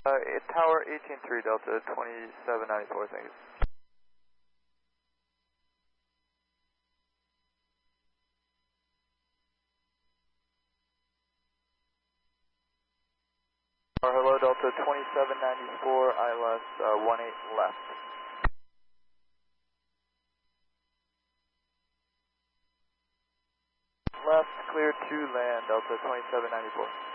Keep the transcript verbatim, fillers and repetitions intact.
Uh, Tower eighteen three, Delta twenty-seven ninety-four, thank you. Or hello, Delta twenty-seven ninety-four, I L S uh, one eight left. Left, clear to land, Delta twenty-seven ninety-four.